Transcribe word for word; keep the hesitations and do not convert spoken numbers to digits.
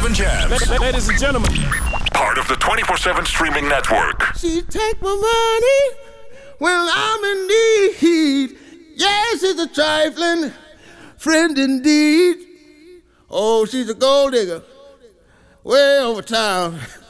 seven Jams. Ladies and gentlemen, Part of the twenty-four seven streaming network. She take my money when I'm in need. Yes, it's a trifling friend indeed. Oh, she's a gold digger way over town.